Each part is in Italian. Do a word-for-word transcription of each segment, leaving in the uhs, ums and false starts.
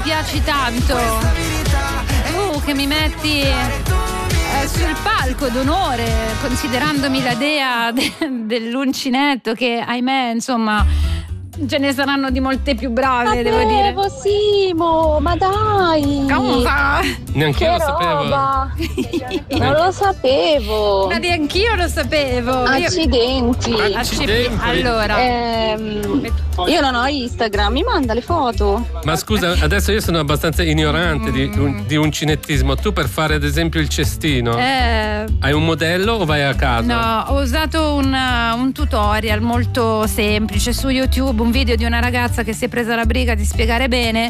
piaci tanto. Tu che mi metti eh, sul palco d'onore, considerandomi la dea de- dell'uncinetto, che ahimè, insomma, ce ne saranno di molte più brave, ma devo dire. Simo, ma dai! Cosa? Neanche io lo sapevo. Non lo sapevo. Ma neanch'io lo sapevo. Accidenti. Io... Accidenti. Allora, ehm, io non ho Instagram, mi manda le foto. Ma scusa, adesso io sono abbastanza ignorante di, un, di uncinettismo. Tu per fare ad esempio il cestino eh... hai un modello o vai a caso? No, ho usato un, un tutorial molto semplice su YouTube, un video di una ragazza che si è presa la briga di spiegare bene,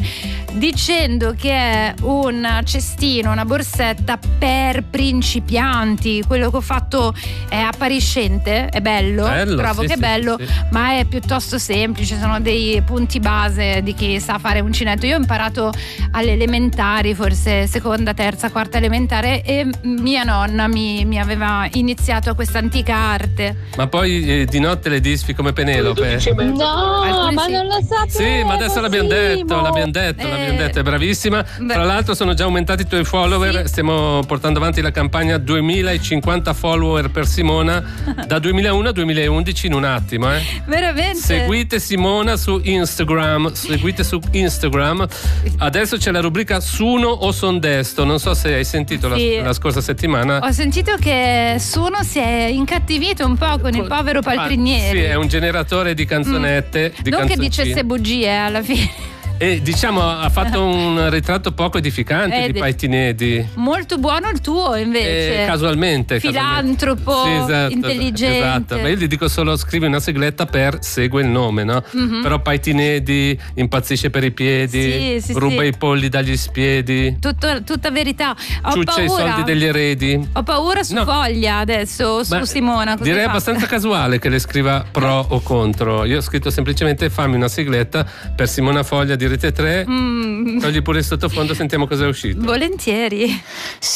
dicendo che è un cestino, una borsetta per principianti. Quello che ho fatto è appariscente, è bello, bello trovo sì, che è sì, bello, sì, sì. ma è piuttosto semplice, sono dei punti base di chi sa fare uncinetto. Io ho imparato alle elementari, forse seconda, terza, quarta elementare, e mia nonna mi, mi aveva iniziato a questa antica arte. Ma poi eh, di notte le disfi come Penelope? No, Alcune ma sì. non lo sapevo. Sì, ma adesso l'abbiamo Simo. detto, l'abbiamo detto, Eh. l'abbiamo detto, è bravissima. Beh. Tra l'altro sono già aumentati i tuoi follower, Sì. stiamo portando avanti la campagna duemilacinquanta follower per Simona da duemilauno a duemilaundici in un attimo, eh. Veramente? Seguite Simona su Instagram, seguite su Instagram. Adesso c'è la rubrica Suno o son desto, non so se hai sentito Sì. la, la scorsa settimana. Ho sentito che Suno si è incattivito un po' con il povero Paltrinieri. Ah, sì, è un generatore di canzonette, di non che canzoncine. dicesse bugie alla fine. E diciamo ha fatto un ritratto poco edificante Eh, di de- Paitinedi. Molto buono il tuo invece. Eh, casualmente Filantropo, casualmente. Sì, esatto, intelligente. esatto. Ma io gli dico solo scrivi una sigletta per segue il nome, no? Mhm. Però Paitinedi impazzisce per i piedi, Sì, sì, ruba sì. i polli dagli spiedi, Tutto- tutta verità. Ho ciuccia i paura. soldi degli eredi. Ho paura su No. Foglia adesso, su Ma Simona. Cosa direi fa? abbastanza casuale che le scriva pro o contro. Io ho scritto semplicemente fammi una sigletta per Simona Foglia di Rete tre. Mm, Togli pure il sottofondo, sentiamo cosa è uscito. volentieri.